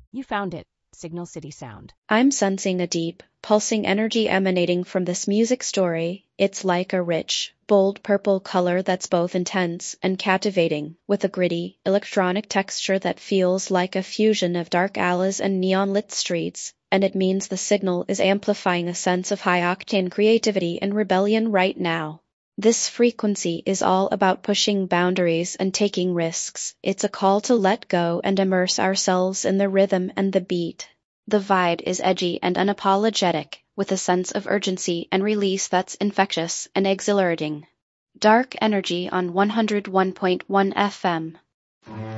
You found it, Signal City Sound. I'm sensing a deep, pulsing energy emanating from this music story. It's like a rich, bold purple color that's both intense and captivating, with a gritty, electronic texture that feels like a fusion of dark alleys and neon-lit streets, and it means the signal is amplifying a sense of high-octane creativity and rebellion right now. This frequency is all about pushing boundaries and taking risks. It's a call to let go and immerse ourselves in the rhythm and the beat. The vibe is edgy and unapologetic, with a sense of urgency and release that's infectious and exhilarating. Dark Energy on 101.1 FM.